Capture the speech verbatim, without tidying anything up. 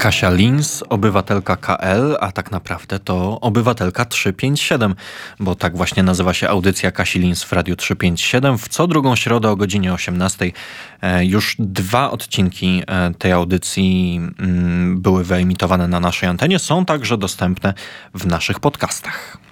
Kasia Lins, obywatelka K L, a tak naprawdę to obywatelka trzysta pięćdziesiąt siedem, bo tak właśnie nazywa się audycja Kasi Lins w Radiu trzysta pięćdziesiąt siedem. W co drugą środę o godzinie osiemnastej już dwa odcinki tej audycji były wyemitowane na naszej antenie. Są także dostępne w naszych podcastach.